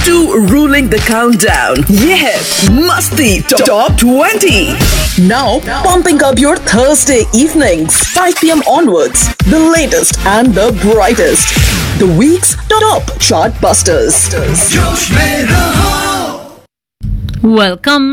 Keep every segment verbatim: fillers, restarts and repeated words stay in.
Two ruling the countdown. ये है मस्ती Top twenty. Now pumping up your Thursday evenings, five p m onwards. The latest and the brightest. The week's top chart busters. जोश में रहो। Welcome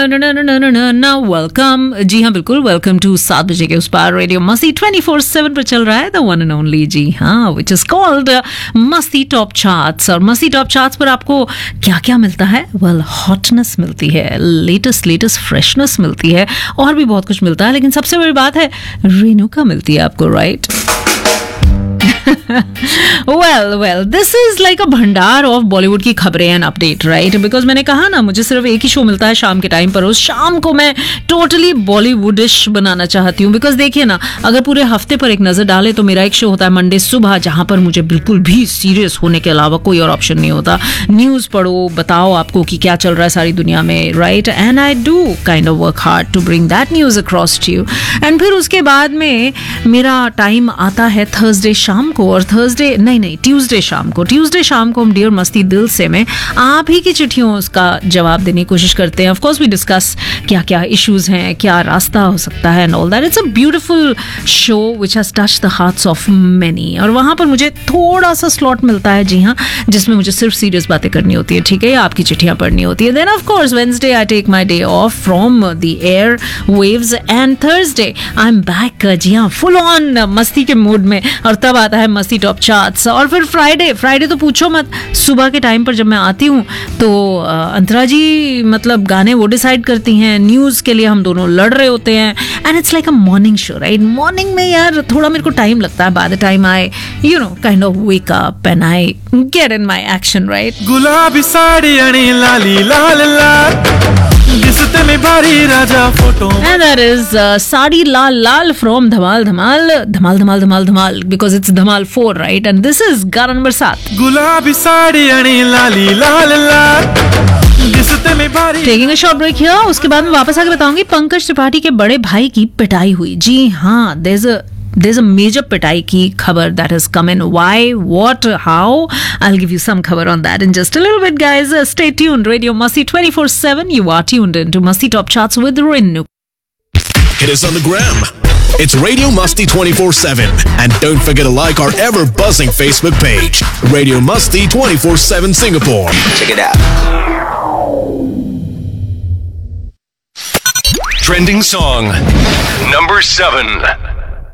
welcome जी हाँ बिल्कुल welcome to सात बजे के उस पार रेडियो मस्ती ट्वेंटी फोर सेवन पर चल रहा है द वन एंड ओनली जी हाँ विच इज कॉल्ड मस्ती टॉप चार्ट्स। और मस्ती टॉप चार्ट्स पर आपको क्या क्या मिलता है? वेल हॉटनेस मिलती है, लेटेस्ट लेटेस्ट फ्रेशनेस मिलती है और भी बहुत कुछ मिलता है, लेकिन सबसे बड़ी बात है रेणुका मिलती है आपको, right? Well well this is like अ भंडार ऑफ बॉलीवुड की खबरें एंड अपडेट, राइट? बिकॉज मैंने कहा ना मुझे सिर्फ एक ही शो मिलता है शाम के टाइम पर, उस शाम को मैं टोटली बॉलीवुडिश बनाना चाहती हूँ। बिकॉज देखिए ना, अगर पूरे हफ्ते पर एक नजर डाले तो मेरा एक शो होता है मंडे सुबह, जहां पर मुझे बिल्कुल भी सीरियस होने के अलावा कोई और ऑप्शन नहीं होता। न्यूज पढ़ो, बताओ आपको कि क्या चल रहा है सारी दुनिया में, right? And I do kind of work hard to bring that news across to you. And फिर उसके बाद में मेरा टाइम आता है थर्सडे शाम को, और थर्सडे नहीं नहीं ट्यूसडे शाम को ट्यूसडे शाम को हम डियर मस्ती दिल से में आप ही की चिट्ठियों का जवाब देने की कोशिश करते हैं। ऑफ कोर्स वी डिस्कस क्या क्या इश्यूज हैं, क्या रास्ता हो सकता है and all that. It's a beautiful show which has touched the hearts of many. और वहां पर मुझे थोड़ा सा स्लॉट मिलता है, जी हाँ, जिसमें मुझे सिर्फ सीरियस बातें करनी होती है, ठीक है, या आपकी चिट्ठियां पढ़नी होती है। Then of course Wednesday I take my day of from the air waves and Thursday I am back, जी हाँ, फुल ऑन मस्ती के मूड में, और तब आता है मस्ती टॉप चार्ट्स। और फिर फ्राइडे फ्राइडे तो पूछो मत, सुबह के टाइम पर जब मैं आती हूँ तो अंतरा जी मतलब गाने वो डिसाइड करती हैं, न्यूज़ के लिए हम दोनों लड़ रहे होते हैं, and it's like a morning show, right? Morning में यार थोड़ा मेरे को टाइम लगता है, by the time I you know kind of wake up and I get in my action, right? गुलाबी साड़ी आणि लाली लाल लाल दिसते में भारी राजा photo. And that is uh, Saadi Lal Lal from Dhamal Dhamal Dhamal Dhamal Dhamal Dhamal because it's Dhamal four, right? And this is गाना number सात। गुलाबी साड़ी आणि लाली लाल लाल दिसते में भारी। Taking a short break here, उसके बाद मैं वापस आके बताऊंगी पंकज त्रिपाठी के बड़े भाई की पिटाई हुई। जी हाँ, there's a There's a major पिटाई की खबर that has come in. Why, what, how? I'll give you some cover on that in just a little bit, guys. Uh, stay tuned. Radio Masti twenty-four seven. You are tuned into Masti Top Charts with Renu. Hit us on the gram. It's Radio Masti twenty-four seven. And don't forget to like our ever-buzzing Facebook page. Radio Masti twenty-four seven Singapore. Check it out. Trending song. Number seven.